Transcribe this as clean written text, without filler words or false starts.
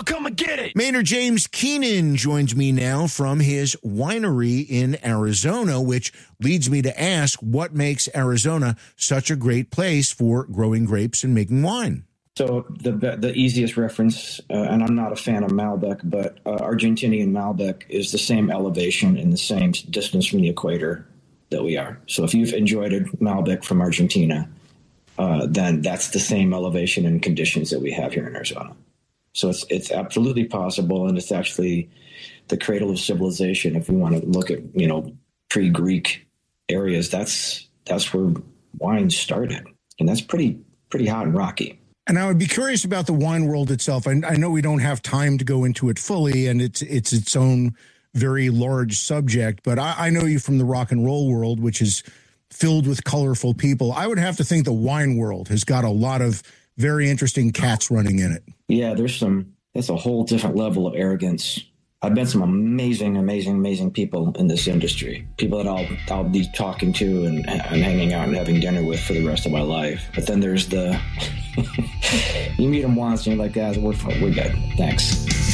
so come and get it. Maynard James Keenan joins me now from his winery in Arizona, which leads me to ask what makes Arizona such a great place for growing grapes and making wine. So the easiest reference, and I'm not a fan of Malbec, but Argentinian Malbec is the same elevation and the same distance from the equator that we are. So if you've enjoyed a Malbec from Argentina, then that's the same elevation and conditions that we have here in Arizona. So it's absolutely possible, and it's actually the cradle of civilization. If we want to look at, pre-Greek areas, that's where wine started, and that's pretty hot and rocky. And I would be curious about the wine world itself. I know we don't have time to go into it fully, and it's its own very large subject, but I know you from the rock and roll world, which is filled with colorful people. I would have to think the wine world has got a lot of very interesting cats running in it. Yeah, that's a whole different level of arrogance. I've met some amazing people in this industry, people that I'll be talking to and hanging out and having dinner with for the rest of my life. But then there's you meet them once and you're like, guys, we're good. Thanks.